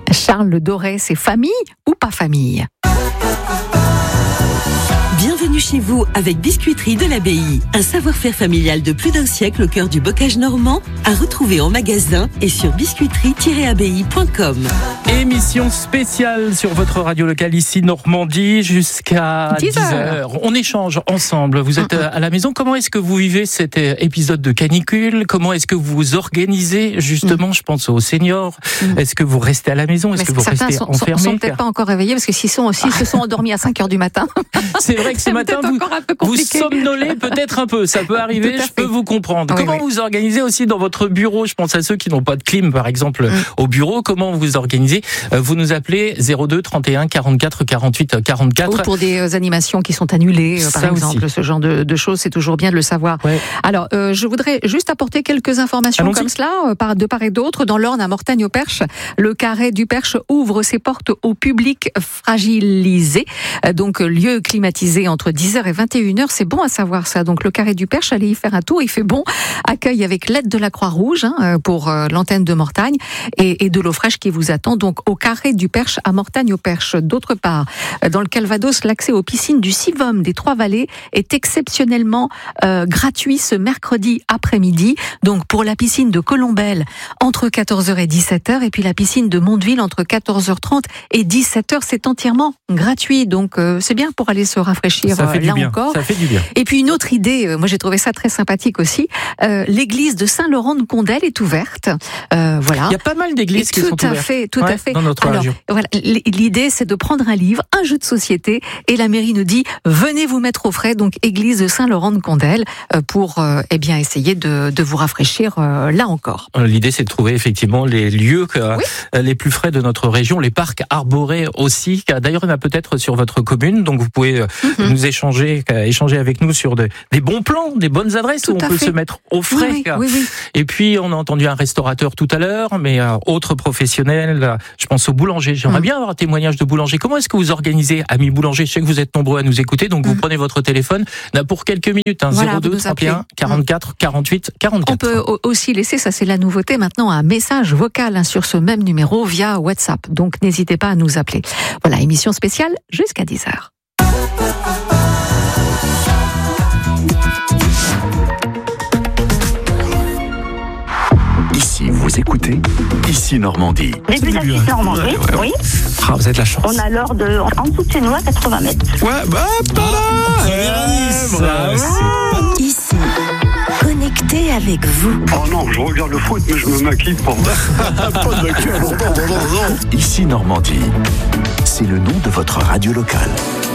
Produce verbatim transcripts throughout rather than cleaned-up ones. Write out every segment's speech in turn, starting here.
Charles Doré, c'est famille ou pas famille ? Bienvenue chez vous avec Biscuiterie de l'Abbaye. Un savoir-faire familial de plus d'un siècle au cœur du bocage normand, à retrouver en magasin et sur biscuiterie tiret abbaye point com. Émission spéciale sur votre radio locale ici Normandie jusqu'à dix heures. On échange ensemble. Vous êtes à la maison. Comment est-ce que vous vivez cet épisode de canicule ? Comment est-ce que vous vous organisez justement ? Je pense aux seniors. Est-ce que vous restez à la maison ? Est-ce Mais que vous restez sont, enfermés ? Certains sont peut-être pas encore réveillés parce que s'ils sont aussi se sont endormis à cinq heures du matin. C'est vrai que ce matin vous, vous somnolez peut-être un peu. Ça peut arriver. Je peux vous comprendre. Oui, Comment oui. vous organisez aussi dans votre bureau ? Je pense à ceux qui n'ont pas de clim, par exemple, mm. au bureau. Comment vous organisez ? Vous nous appelez zéro deux trente et un quarante-quatre quarante-huit quarante-quatre. Ou pour des animations qui sont annulées, par Ça exemple, aussi. ce genre de, de choses, c'est toujours bien de le savoir. Ouais. Alors, euh, je voudrais juste apporter quelques informations Allons-y. comme cela, euh, par, de part et d'autre. Dans l'Orne, à Mortagne-au-Perche, le Carré du Perche ouvre ses portes au public fragilisé. Euh, donc, lieu climatisé entre dix heures et vingt et une heures. C'est bon à savoir ça. Donc, le Carré du Perche, allez y faire un tour. Il fait bon. Accueil avec l'aide de la Croix-Rouge hein, pour euh, l'antenne de Mortagne et, et de l'eau fraîche qui vous attend. Donc, au Carré du Perche à Mortagne-au-Perche. D'autre part, dans le Calvados, l'accès aux piscines du Sivom des Trois-Vallées est exceptionnellement euh, gratuit ce mercredi après-midi. Donc pour la piscine de Colombelle entre quatorze heures et dix-sept heures et puis la piscine de Mondeville entre quatorze heures trente et dix-sept heures, c'est entièrement gratuit. Donc euh, c'est bien pour aller se rafraîchir Ça fait euh, du là bien. encore. Ça fait du bien. Et puis une autre idée, euh, moi j'ai trouvé ça très sympathique aussi. Euh, l'église de Saint-Laurent-de-Condel est ouverte. Euh, voilà. Il y a pas mal d'églises qui tout sont à ouvertes. fait, tout Ouais, à fait. dans notre Alors, région. voilà, l'idée c'est de prendre un livre, un jeu de société, et la mairie nous dit venez vous mettre au frais. Donc église de Saint-Laurent-de-Condel euh, pour euh, eh bien essayer de, de vous rafraîchir euh, là encore. L'idée, c'est de trouver effectivement les lieux euh, Oui. les plus frais de notre région, les parcs arborés aussi. D'ailleurs, il y en a peut-être sur votre commune, donc vous pouvez euh, Mm-hmm. nous échanger, euh, échanger avec nous sur de, des bons plans, des bonnes adresses Tout où on à peut fait. se mettre au frais. Oui, oui, oui. Et puis, on a entendu un restaurateur tout à l'heure, mais euh, autre professionnel, euh, je pense au boulanger. J'aimerais Mm. bien avoir un témoignage de boulanger. Comment est-ce que vous organisez, amis boulangers ? Je sais que vous êtes nombreux à nous écouter, donc vous Mm. prenez votre téléphone là, pour quelques minutes, hein, Voilà, zéro deux vous nous trente et un appelez. quarante-quatre quarante-huit quarante-quatre. On peut au- aussi laisser, ça c'est la nouveauté maintenant, un message vocal hein, sur ce même numéro via WhatsApp. Donc n'hésitez pas à nous appeler. Voilà, émission spéciale jusqu'à dix heures. Ici, vous écoutez Ici Normandie. Début de la suite Normandie, oui. Ah, vous avez de la chance. On a l'heure de, en dessous de chez nous, à quatre-vingts mètres. Ouais, bah, Ici, connecté avec vous. Oh non, je regarde le foot, mais je me maquille pas. Pas de maquillage, non, non, non, non. Ici Normandie. C'est le nom de votre radio locale.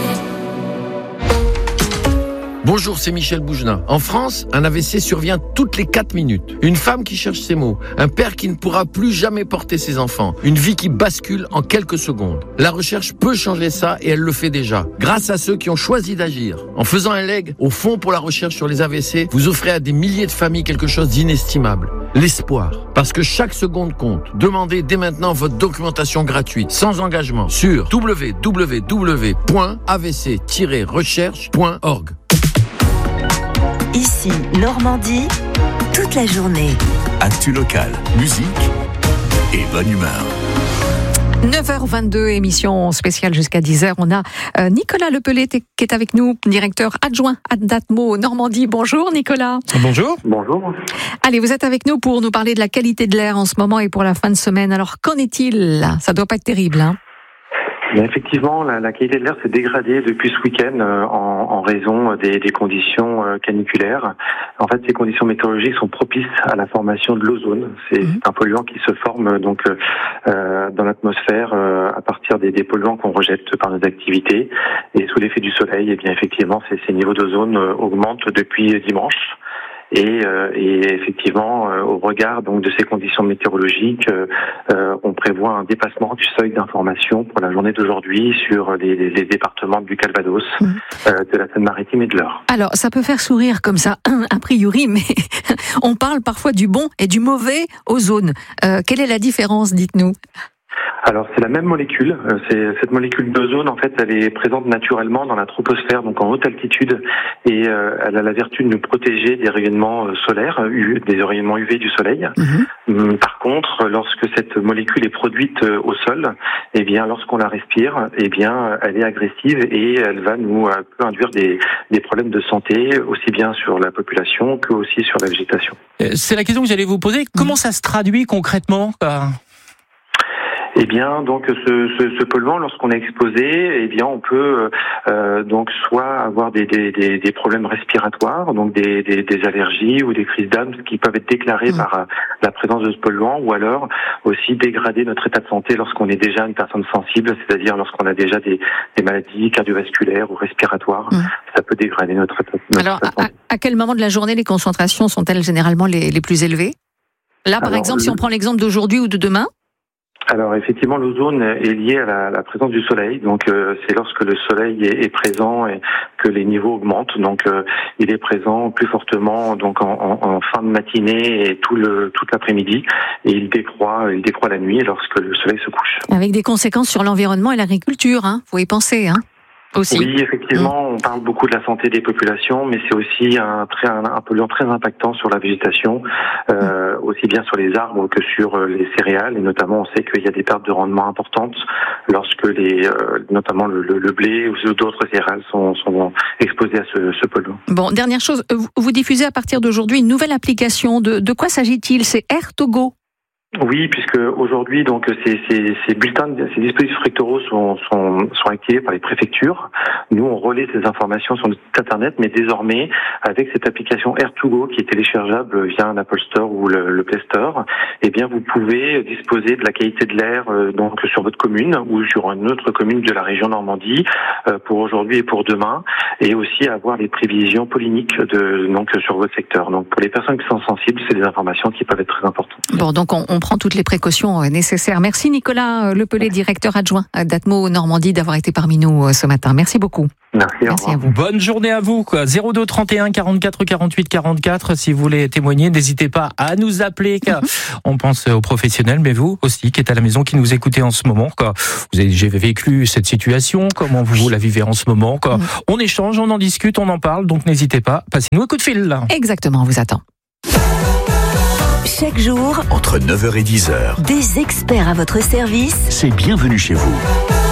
Bonjour, c'est Michel Bougenat. En France, un A V C survient toutes les quatre minutes. Une femme qui cherche ses mots. Un père qui ne pourra plus jamais porter ses enfants. Une vie qui bascule en quelques secondes. La recherche peut changer ça et elle le fait déjà. Grâce à ceux qui ont choisi d'agir. En faisant un leg au Fonds pour la recherche sur les A V C, vous offrez à des milliers de familles quelque chose d'inestimable. L'espoir. Parce que chaque seconde compte. Demandez dès maintenant votre documentation gratuite, sans engagement, sur w w w point a v c tiret recherche point org. Ici, Normandie, toute la journée. Actu locale, musique et bonne humeur. neuf heures vingt-deux, émission spéciale jusqu'à dix heures. On a euh, Nicolas Lepelé qui est avec nous, directeur adjoint Adatmo Normandie. Bonjour Nicolas. Bonjour. Bonjour. Allez, vous êtes avec nous pour nous parler de la qualité de l'air en ce moment et pour la fin de semaine. Alors qu'en est-il là ? Ça doit pas être terrible, hein ? Mais effectivement, la, la qualité de l'air s'est dégradée depuis ce week-end euh, en, en raison des, des conditions euh, caniculaires. En fait, ces conditions météorologiques sont propices à la formation de l'ozone. C'est Mmh. un polluant qui se forme donc euh, dans l'atmosphère euh, à partir des, des polluants qu'on rejette par nos activités. Et sous l'effet du soleil, eh bien effectivement, ces, ces niveaux d'ozone euh, augmentent depuis dimanche. Et, euh, et effectivement, euh, au regard donc de ces conditions météorologiques, euh, euh, on prévoit un dépassement du seuil d'information pour la journée d'aujourd'hui sur les, les, les départements du Calvados, Mmh. euh, de la Seine-Maritime et de l'Eure. Alors, ça peut faire sourire comme ça, a priori, mais on parle parfois du bon et du mauvais ozone. Euh, quelle est la différence, dites-nous ? Alors c'est la même molécule. C'est cette molécule d'ozone, en fait, elle est présente naturellement dans la troposphère, donc en haute altitude, et euh, elle a la vertu de nous protéger des rayonnements solaires, des rayonnements U V du soleil. Mmh. Par contre, lorsque cette molécule est produite au sol, eh bien, lorsqu'on la respire, eh bien, elle est agressive et elle va nous euh, peut induire des, des problèmes de santé, aussi bien sur la population que aussi sur la végétation. C'est la question que j'allais vous poser. Comment ça se traduit concrètement ? Eh bien, donc ce, ce, ce polluant, lorsqu'on est exposé, eh bien, on peut euh, donc soit avoir des, des, des, des problèmes respiratoires, donc des, des, des allergies ou des crises d'asthme qui peuvent être déclarées mmh. par la présence de ce polluant, ou alors aussi dégrader notre état de santé lorsqu'on est déjà une personne sensible, c'est-à-dire lorsqu'on a déjà des, des maladies cardiovasculaires ou respiratoires. Mmh. Ça peut dégrader notre état, notre alors, état de santé. Alors, à, à quel moment de la journée les concentrations sont-elles généralement les, les plus élevées ? Là, par alors, exemple, si on prend l'exemple d'aujourd'hui ou de demain ? Alors effectivement, l'ozone est lié à la, la présence du soleil. Donc euh, c'est lorsque le soleil est, est présent et que les niveaux augmentent. Donc euh, il est présent plus fortement donc en, en, en fin de matinée et tout le toute l'après-midi, et il décroît il décroît la nuit lorsque le soleil se couche. Avec des conséquences sur l'environnement et l'agriculture. Hein, faut y penser. Hein. Aussi. Oui, effectivement, mmh. on parle beaucoup de la santé des populations, mais c'est aussi un, très, un, un polluant très impactant sur la végétation, euh, mmh. aussi bien sur les arbres que sur les céréales, et notamment on sait qu'il y a des pertes de rendement importantes lorsque les, euh, notamment le, le, le blé ou d'autres céréales sont, sont exposés à ce, ce polluant. Bon, dernière chose, vous, vous diffusez à partir d'aujourd'hui une nouvelle application. De, de quoi s'agit-il ? C'est AirToGo. Oui, puisque aujourd'hui, donc ces, ces, ces bulletins, ces dispositifs rectoraux sont, sont, sont activés par les préfectures. Nous, on relaie ces informations sur notre site internet, mais désormais, avec cette application AirToGo qui est téléchargeable via un Apple Store ou le, le Play Store, eh bien, vous pouvez disposer de la qualité de l'air euh, donc sur votre commune ou sur une autre commune de la région Normandie euh, pour aujourd'hui et pour demain, et aussi avoir les prévisions polliniques de donc sur votre secteur. Donc, pour les personnes qui sont sensibles, c'est des informations qui peuvent être très importantes. Bon, donc on, on prend toutes les précautions nécessaires. Merci Nicolas Lepelé, directeur adjoint d'Atmo Normandie, d'avoir été parmi nous ce matin. Merci beaucoup. Merci, Merci à vous. Bonne journée à vous. Quoi. zéro deux trente et un quarante-quatre quarante-huit quarante-quatre. Si vous voulez témoigner, n'hésitez pas à nous appeler. Car on pense aux professionnels, mais vous aussi, qui êtes à la maison, qui nous écoutez en ce moment. Quoi. Vous avez déjà vécu cette situation. Comment vous la vivez en ce moment. Quoi. On échange, on en discute, on en parle. Donc n'hésitez pas. Passez-nous un coup de fil. Là. Exactement, on vous attend. Chaque jour, entre neuf heures et dix heures, des experts à votre service. c'est Bienvenue chez vous.